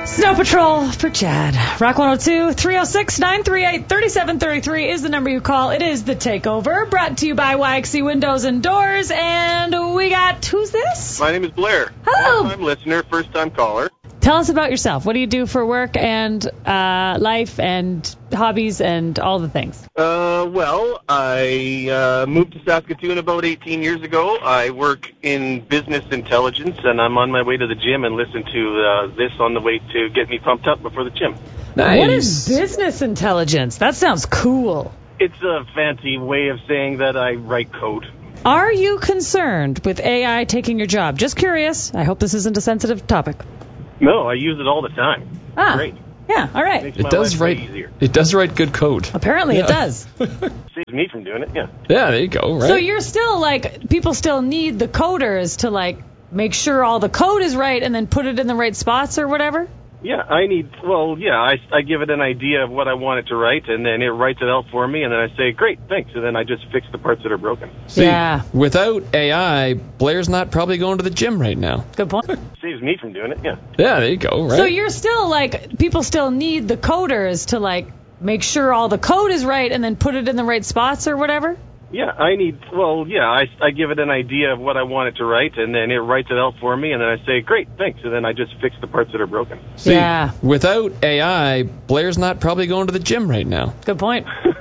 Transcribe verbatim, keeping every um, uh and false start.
Snow Patrol for Chad. Rock one oh two, three oh six, nine three eight, three seven three three is the number you call. It is The Takeover, brought to you by Y X C Windows and Doors. And we got, who's this? My name is Blair. Hello. Long-time listener, first-time caller. Tell us about yourself. What do you do for work and uh, life and hobbies and all the things? Uh, well, I uh, moved to Saskatoon about eighteen years ago. I work in business intelligence, and I'm on my way to the gym and listen to uh, this on the way to get me pumped up before the gym. Nice. What is business intelligence? That sounds cool. It's a fancy way of saying that I write code. Are you concerned with A I taking your job? Just curious. I hope this isn't a sensitive topic. No, I use it all the time. Ah, Great. yeah, all right. Makes It my does life way write. easier. It does write good code. Apparently Yeah. it does. Saves me from doing it, yeah. Yeah, there you go. Right. So you're still like, people still need the coders to like make sure all the code is right and then put it in the right spots or whatever? Yeah, I need, well, yeah, I, I give it an idea of what I want it to write, and then it writes it out for me, and then I say, great, thanks, and then I just fix the parts that are broken. See, Yeah. without A I, Blair's not probably going to the gym right now. Good point. Saves me from doing it, yeah. Yeah, there you go. Right. So you're still like, people still need the coders to like make sure all the code is right and then put it in the right spots or whatever? Yeah, I need, well, yeah, I, I give it an idea of what I want it to write, and then it writes it out for me, and then I say, great, thanks, and then I just fix the parts that are broken. See, Yeah. without A I, Blair's not probably going to the gym right now. Good point.